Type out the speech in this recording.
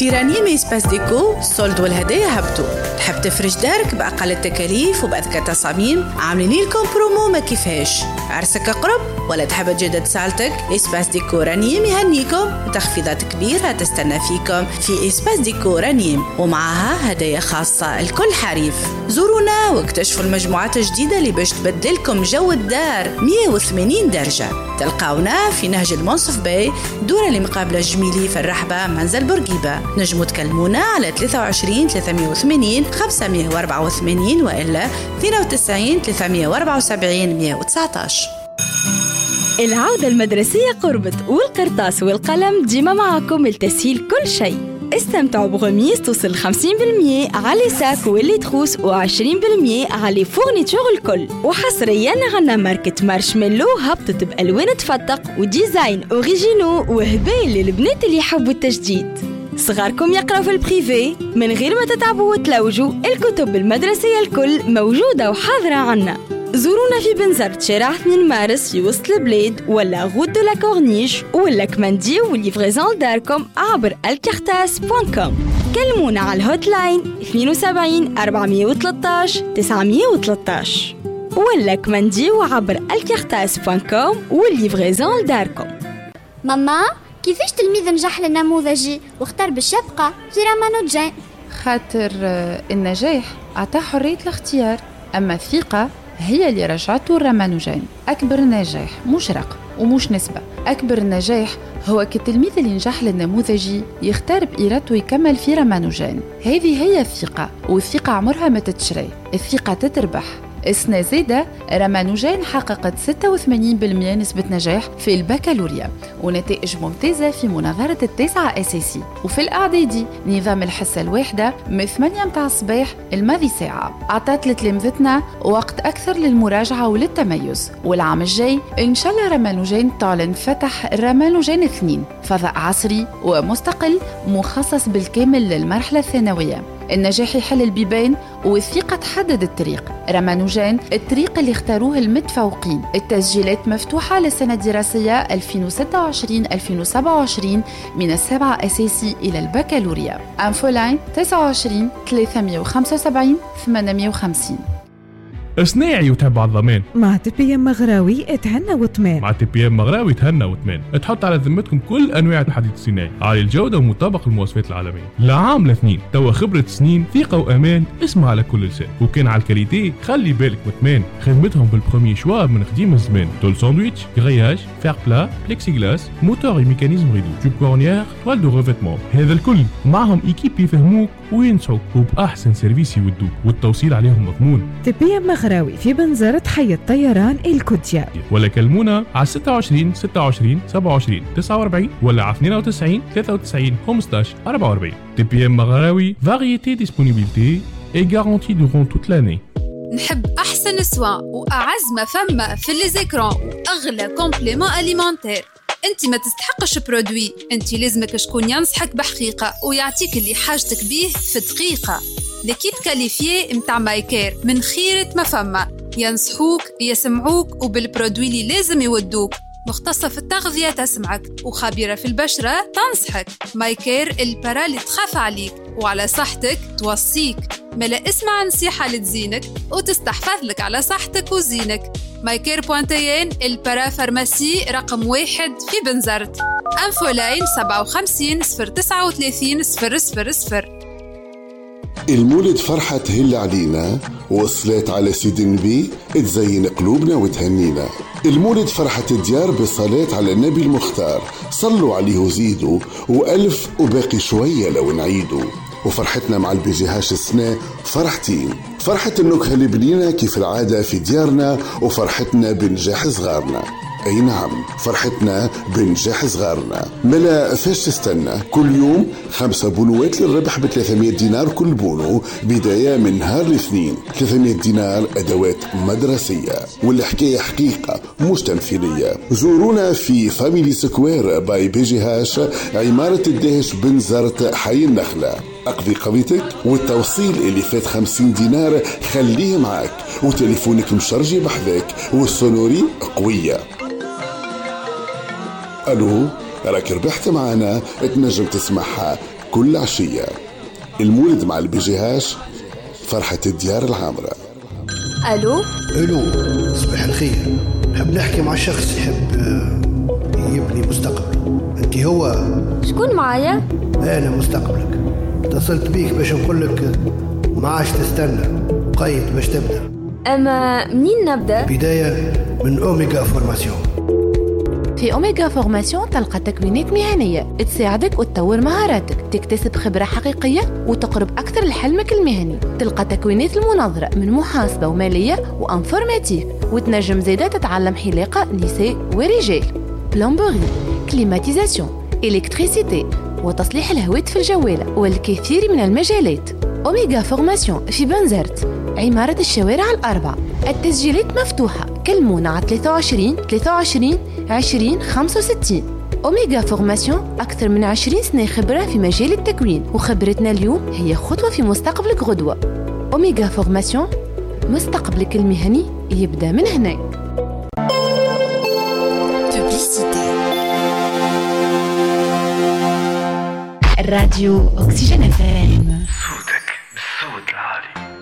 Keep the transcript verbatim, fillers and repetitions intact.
في رنيم إسباس ديكو السولد والهدايا هبطوا. تحب تفرش دارك بأقل التكاليف وبأذكى تصاميم؟ عاملين لكم برومو ما كيفاش. عرسك قرب ولا تحب تجدد سالتك؟ إسباس ديكو رنيم يهنيكم بتخفيضات كبيرة تستنى فيكم في إسباس ديكو رنيم، ومعها هدايا خاصة الكل حريف. زورونا واكتشفوا المجموعات الجديدة اللي باش تبدلكم جو الدار مية وثمانين درجة. تلقاونا في نهج المنصف باي دورة اللي مقابلة جميلي في الرحبة منزل بورقيبة. نجموا تكلمونا على ثلاثة وعشرين ثلاثمية وثمانين خمسمية وأربعة وثمانين وإلا اثنين وتسعين ثلاثمية وأربعة وسبعين مية وتسعتاشر. العودة المدرسية قربت والقرطاس والقلم ديما معاكم لتسهيل كل شيء. استمتعوا بغميس توصل خمسين بالمية على ساك واللي تخوص وعشرين بالمية على فورنيتور الكل. وحصريا عنا ماركة مارشميلو هبطت بألوان تفتق وديزاين أوريجينو وهبال للبنات اللي يحبوا التجديد. صغاركم يقرأوا في البريفي من غير ما تتعبوا وتلوجوا، الكتب المدرسية الكل موجودة وحاضرة عنا. زورونا في بنزرت شارع اثنين مارس في وسط البلاد ولا غود دو لا كورنيش ولا كمانديو وليفريزون داركم عبر الكارتاس دوت كوم. كلمونا على الهوت لاين اثنين وسبعين أربعمية وثلاثة عشر تسعمية وثلاثة عشر ولا كمانديو عبر الكارتاس دوت كوم وليفريزون داركم. ماما كيفاش تلميذ نجح للنموذجي واختار بالشبقة في رامانوجان؟ خاطر النجاح عطاه حرية الاختيار، أما الثقة هي اللي رجعته الرامانوجان. أكبر نجاح مش رقم ومش نسبة، أكبر نجاح هو كالتلميذ اللي نجح للنموذجي يختار بإرادته يكمل في رامانوجان. هذه هي الثقة، والثقة عمرها ما تتشري، الثقة تتربح. السنة زادة رامانوجان حققت ستة وثمانين بالمية نسبة نجاح في البكالوريا ونتائج ممتازة في مناظرة التاسعة أساسي. وفي الإعدادي نظام الحصة الواحدة من ثمانية متاع الصباح الماضي ساعة عطات لتلامذتنا وقت أكثر للمراجعة وللتميز. والعام الجاي إن شاء الله رامانوجان تعلن فتح رامانوجان اثنين، فضاء عصري ومستقل مخصص بالكامل للمرحلة الثانوية. النجاح يحل البيبان والثقة تحدد الطريق. رامانوجان الطريق اللي اختاروه المتفوقين. التسجيلات مفتوحة للسنة الدراسية ألفين وستة وعشرين ألفين وسبعة وعشرين من السبعة أساسي إلى البكالوريا. أنفولاين تسعة وعشرين ثلاثمية وخمسة وسبعين ثمانمية وخمسين. صناعي وتحب على الضمان مع تبي ام مغراوي اتهنى وطمان. مع تبي ام مغراوي تهنى وطمان. تحط على ذمتكم كل انواع الحديد الصناعي عالي الجوده ومطابق المواصفات العالميه. لعام لاثنين توا خبره سنين، ثقه وامان، اسمع على كل لسان. وكان على الكاليتي خلي بالك وطمان. خدمتهم بالبروميي شوا من قديم الزمان. تول ساندويتش، غرياج، فير بلا، بليكسي غلاس، موتور وميكانيزم ريدو، جوب كورنيير، توال دو ريفيتمون. هذا الكل معهم ايكيب يفهموك وينصحوك وباحسن سيرفيس يودوك والتوصيل عليهم مضمون. تبي ام مغراوي في بنزرة حي الطيران الكوتيا، ولا كلمونا على ستة وعشرين ستة وعشرين سبعة وعشرين تسعة وأربعين ولا على اثنين وتسعين ثلاثة وتسعين خمسة عشر أربعة وأربعين. تي بي ام مغراوي، variété, disponibilité et garantie durant toute l'année. نحب أحسن سوا وأعز ما فما في لي زيكران وأغلى كومبليمون أليمنتير. انت ما تستحقش برودوي، انت لازمك شكون ينصحك بحقيقة ويعطيك اللي حاجتك بيه في دقيقة. لكيب كاليفيي متاع مايكير من خيرة ما فما، ينصحوك يسمعوك وبالبرودوي اللي لازم يودوك. مختصة في التغذية تسمعك وخبيرة في البشرة تنصحك. مايكير البرا اللي تخاف عليك وعلى صحتك توصيك. ملا اسمع نصيحة لتزينك وتستحفظ لك على صحتك وزينك. مايكير بوانتيين البرا فارماسي رقم واحد في بنزرت. أنفولاين سبعة وخمسين صفر تسعة وثلاثين صفر صفر صفر. المولد فرحة تهل علينا وصلات على سيد النبي تزين قلوبنا وتهنينا. المولد فرحة الديار بالصلاة على النبي المختار، صلوا عليه وزيدوا وألف وباقي شوية لو نعيدوا. وفرحتنا مع البيجيهاش السنة فرحتين، فرحة النكهة اللي بنينا كيف العادة في ديارنا، وفرحتنا بنجاح صغارنا. أي نعم، فرحتنا بنجاح صغارنا. ملا فاش تستنى؟ كل يوم خمسة بونوات للربح ب ثلاثمية دينار كل بونو، بداية من نهار الاثنين. ثلاثمية دينار أدوات مدرسية، والحكاية حقيقة مش تمثيلية. زورونا في فاميلي سكوير باي بيجيهاش، عمارة الدهش بنزرت حي النخلة. أقضي قضيتك والتوصيل اللي فات خمسين دينار خليه معاك، وتليفونك مشرجي بحذاك والسونوري قوية. ألو، راك ربحت معنا، تنجم تسمعها كل عشية. المولد مع البيجيهاش، فرحة الديار العامرة. ألو ألو، صباح الخير. نحب نحكي مع شخص يحب يبني مستقبل. أنت هو؟ شكون معايا؟ أنا مستقبلك. اتصلت بيك باش نقولك ما عادش تستنى، قيد باش تبدأ. أما منين نبدأ؟ بداية من أوميغا فورماسيون. في أوميغا فورماسيون تلقى تكوينات مهنية تساعدك وتطور مهاراتك، تكتسب خبرة حقيقية وتقرب أكثر لحلمك المهني. تلقى تكوينات المناظرة من محاسبة ومالية وأنفورماتيك، وتنجم زيادة تتعلم حلاقة نساء ورجال، بلومبوري، كليماتيزاسيون، إلكتريسيتي، وتصليح الهواتف الجوالة والكثير من المجالات. أوميغا فورماسيون في بنزرت، عمارة الشوارع الأربع. التسجيلات مفتوحة، كلمونا على ثلاثة وعشرين ثلاثة وعشرين عشرين خمسة وستين. أوميغا فورماسيون، أكثر من عشرين سنة خبرة في مجال التكوين، وخبرتنا اليوم هي خطوة في مستقبلك غدوة. أوميغا فورماسيون، مستقبلك المهني يبدأ من هنا. الراديو أكسجين إف إم. صوتك بالصوت العالي.